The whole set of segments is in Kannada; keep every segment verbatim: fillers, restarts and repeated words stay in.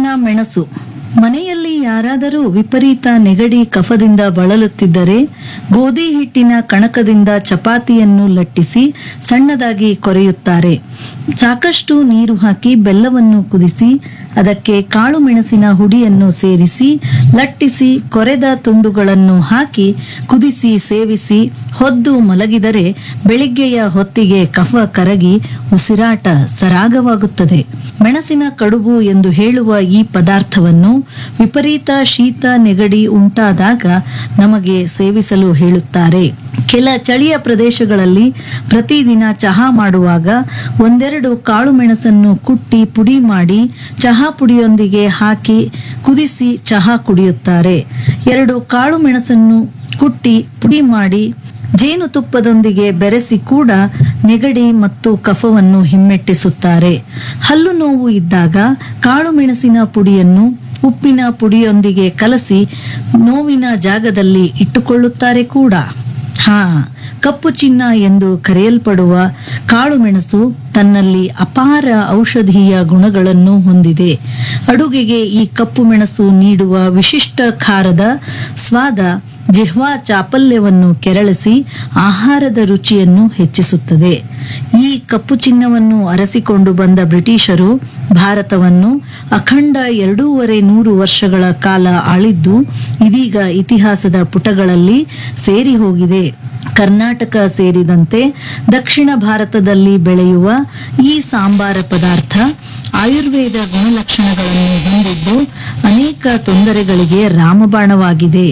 ಮೆಣಸು. ಮನೆಯಲ್ಲಿ ಯಾರಾದರೂ ವಿಪರೀತ ನೆಗಡಿ ಕಫದಿಂದ ಬಳಲುತ್ತಿದ್ದರೆ ಗೋಧಿ ಹಿಟ್ಟಿನ ಕಣಕದಿಂದ ಚಪಾತಿಯನ್ನು ಲಟ್ಟಿಸಿ ಸಣ್ಣದಾಗಿ ಕೊರೆಯುತ್ತಾರೆ. ಸಾಕಷ್ಟು ನೀರು ಹಾಕಿ ಬೆಲ್ಲವನ್ನು ಕುದಿಸಿ ಅದಕ್ಕೆ ಕಾಳು ಮೆಣಸಿನ ಹುಡಿಯನ್ನು ಸೇರಿಸಿ ಲಟ್ಟಿಸಿ ಕೊರೆದ ತುಂಡುಗಳನ್ನು ಹಾಕಿ ಕುದಿಸಿ ಸೇವಿಸಿ ಹೊದ್ದು ಮಲಗಿದರೆ ಬೆಳಿಗ್ಗೆಯ ಹೊತ್ತಿಗೆ ಕಫ ಕರಗಿ ಉಸಿರಾಟ ಸರಾಗವಾಗುತ್ತದೆ. ಮೆಣಸಿನ ಕಡುಬು ಎಂದು ಹೇಳುವ ಈ ಪದಾರ್ಥವನ್ನು ವಿಪರೀತ ಶೀತ ನೆಗಡಿ ಉಂಟಾದಾಗ ನಮಗೆ ಸೇವಿಸಲು ಹೇಳುತ್ತಾರೆ. ಕೆಲ ಚಳಿಯ ಪ್ರದೇಶಗಳಲ್ಲಿ ಪ್ರತಿದಿನ ಚಹಾ ಮಾಡುವಾಗ ಒಂದೆರಡು ಕಾಳು ಮೆಣಸನ್ನು ಕುಟ್ಟಿ ಪುಡಿ ಮಾಡಿ ಚಹಾ ಪುಡಿಯೊಂದಿಗೆ ಹಾಕಿ ಕುದಿಸಿ ಚಹಾ ಕುಡಿಯುತ್ತಾರೆ. ಎರಡು ಕಾಳು ಮೆಣಸನ್ನು ಕುಟ್ಟಿ ಪುಡಿ ಮಾಡಿ ಜೇನುತುಪ್ಪದೊಂದಿಗೆ ಬೆರೆಸಿ ಕೂಡ ನೆಗಡಿ ಮತ್ತು ಕಫವನ್ನು ಹಿಮ್ಮೆಟ್ಟಿಸುತ್ತಾರೆ. ಹಲ್ಲು ನೋವು ಇದ್ದಾಗ ಕಾಳು ಮೆಣಸಿನ ಪುಡಿಯನ್ನು ಉಪ್ಪಿನ ಪುಡಿಯೊಂದಿಗೆ ಕಲಸಿ ನೋವಿನ ಜಾಗದಲ್ಲಿ ಇಟ್ಟುಕೊಳ್ಳುತ್ತಾರೆ ಕೂಡ. ಹಾ, ಕಪ್ಪು ಚಿನ್ನ ಎಂದು ಕರೆಯಲ್ಪಡುವ ಕಾಳು ಮೆಣಸು ತನ್ನಲ್ಲಿ ಅಪಾರ ಔಷಧೀಯ ಗುಣಗಳನ್ನು ಹೊಂದಿದೆ. ಅಡುಗೆಗೆ ಈ ಕಪ್ಪು ಮೆಣಸು ನೀಡುವ ವಿಶಿಷ್ಟ ಖಾರದ ಸ್ವಾದ ಜಿಹ್ವಾ ಚಾಪಲ್ಯವನ್ನು ಕೆರಳಿಸಿ ಆಹಾರದ ರುಚಿಯನ್ನು ಹೆಚ್ಚಿಸುತ್ತದೆ. ಈ ಕಪ್ಪು ಚಿನ್ನವನ್ನು ಅರಸಿಕೊಂಡು ಬಂದ ಬ್ರಿಟಿಷರು ಭಾರತವನ್ನು ಅಖಂಡ ಎರಡೂವರೆ ನೂರು ವರ್ಷಗಳ ಕಾಲ ಆಳಿದ್ದು ಇದೀಗ ಇತಿಹಾಸದ ಪುಟಗಳಲ್ಲಿ ಸೇರಿ ಹೋಗಿದೆ. ಕರ್ನಾಟಕ ಸೇರಿದಂತೆ ದಕ್ಷಿಣ ಭಾರತದಲ್ಲಿ ಬೆಳೆಯುವ ಈ ಸಾಂಬಾರ ಪದಾರ್ಥ ಆಯುರ್ವೇದ ಗುಣಲಕ್ಷಣಗಳನ್ನು ಹೊಂದಿದ್ದು ಅನೇಕ ತೊಂದರೆಗಳಿಗೆ ರಾಮಬಾಣವಾಗಿದೆ.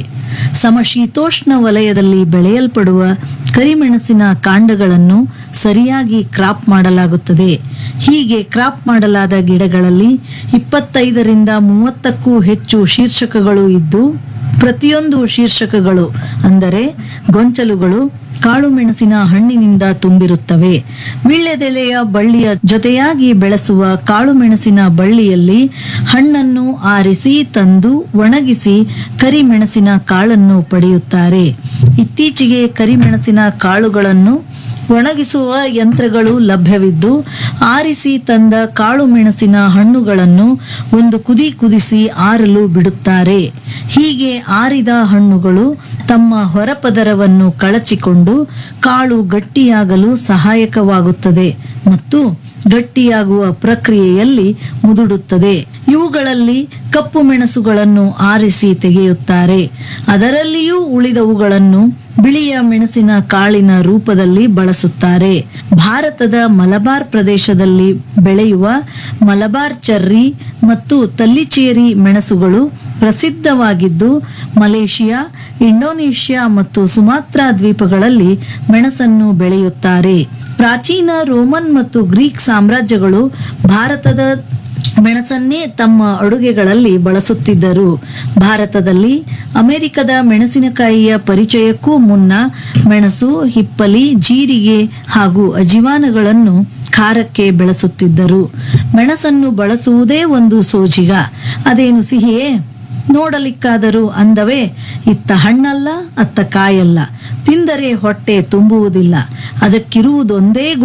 ಸಮಶೀತೋಷ್ಣ ವಲಯದಲ್ಲಿ ಬೆಳೆಯಲ್ಪಡುವ ಕರಿಮೆಣಸಿನ ಕಾಂಡಗಳನ್ನು ಸರಿಯಾಗಿ ಕ್ರಾಪ್ ಮಾಡಲಾಗುತ್ತದೆ. ಹೀಗೆ ಕ್ರಾಪ್ ಮಾಡಲಾದ ಗಿಡಗಳಲ್ಲಿ ಇಪ್ಪತ್ತೈದರಿಂದ ಮೂವತ್ತಕ್ಕೂ ಹೆಚ್ಚು ಶೀರ್ಷಕಗಳು ಇದ್ದು ಪ್ರತಿಯೊಂದು ಶೀರ್ಷಕಗಳು ಅಂದರೆ ಗೊಂಚಲುಗಳು ಕಾಳು ಮೆಣಸಿನ ಹಣ್ಣಿನಿಂದ ತುಂಬಿರುತ್ತವೆ. ವೀಳ್ಯದೆಲೆಯ ಬಳ್ಳಿಯ ಜೊತೆಯಾಗಿ ಬೆಳೆಸುವ ಕಾಳು ಮೆಣಸಿನ ಬಳ್ಳಿಯಲ್ಲಿ ಹಣ್ಣನ್ನು ಆರಿಸಿ ತಂದು ಒಣಗಿಸಿ ಕರಿಮೆಣಸಿನ ಕಾಳನ್ನು ಪಡೆಯುತ್ತಾರೆ. ಇತ್ತೀಚೆಗೆ ಕರಿಮೆಣಸಿನ ಕಾಳುಗಳನ್ನು ಒಣಗಿಸುವ ಯಂತ್ರಗಳು ಲಭ್ಯವಿದ್ದು ಆರಿಸಿ ತಂದ ಕಾಳು ಮೆಣಸಿನ ಹಣ್ಣುಗಳನ್ನು ಒಂದು ಕುದಿ ಕುದಿಸಿ ಆರಲು ಬಿಡುತ್ತಾರೆ. ಹೀಗೆ ಆರಿದ ಹಣ್ಣುಗಳು ತಮ್ಮ ಹೊರಪದರವನ್ನು ಕಳಚಿಕೊಂಡು ಕಾಳು ಗಟ್ಟಿಯಾಗಲು ಸಹಾಯಕವಾಗುತ್ತದೆ ಮತ್ತು ಗಟ್ಟಿಯಾಗುವ ಪ್ರಕ್ರಿಯೆಯಲ್ಲಿ ಮುದುಡುತ್ತದೆ. ಇವುಗಳಲ್ಲಿ ಕಪ್ಪು ಮೆಣಸುಗಳನ್ನು ಆರಿಸಿ ತೆಗೆಯುತ್ತಾರೆ. ಅದರಲ್ಲಿಯೂ ಉಳಿದವುಗಳನ್ನು ಬಿಳಿಯ ಮೆಣಸಿನ ಕಾಳಿನ ರೂಪದಲ್ಲಿ ಬಳಸುತ್ತಾರೆ. ಭಾರತದ ಮಲಬಾರ್ ಪ್ರದೇಶದಲ್ಲಿ ಬೆಳೆಯುವ ಮಲಬಾರ್ ಚೆರ್ರಿ ಮತ್ತು ತಲ್ಲಿಚೇರಿ ಮೆಣಸುಗಳು ಪ್ರಸಿದ್ಧವಾಗಿದ್ದು ಮಲೇಷಿಯಾ, ಇಂಡೋನೇಷ್ಯಾ ಮತ್ತು ಸುಮಾತ್ರಾ ದ್ವೀಪಗಳಲ್ಲಿ ಮೆಣಸನ್ನು ಬೆಳೆಯುತ್ತಾರೆ. ಪ್ರಾಚೀನ ರೋಮನ್ ಮತ್ತು ಗ್ರೀಕ್ ಸಾಮ್ರಾಜ್ಯಗಳು ಭಾರತದ ಮೆಣಸನ್ನೇ ತಮ್ಮ ಅಡುಗೆಗಳಲ್ಲಿ ಬಳಸುತ್ತಿದ್ದರು. ಭಾರತದಲ್ಲಿ ಅಮೆರಿಕದ ಮೆಣಸಿನಕಾಯಿಯ ಪರಿಚಯಕ್ಕೂ ಮುನ್ನ ಮೆಣಸು, ಹಿಪ್ಪಲಿ, ಜೀರಿಗೆ ಹಾಗೂ ಅಜಿವಾನಗಳನ್ನು ಖಾರಕ್ಕೆ ಬೆಳೆಸುತ್ತಿದ್ದರು. ಮೆಣಸನ್ನು ಬಳಸುವುದೇ ಒಂದು ಸೋಜಿಗ. ಅದೇನು ಸಿಹಿಯೇ? ನೋಡಲಿಕ್ಕಾದರೂ ಅಂದವೇ, ಇತ್ತ ಹಣ್ಣಲ್ಲ ಅತ್ತ ಕಾಯಲ್ಲ, ತಿಂದರೆ ಹೊಟ್ಟೆ ತುಂಬುವುದಿಲ್ಲ, ಅದಕ್ಕಿರುವುದೊಂದೇ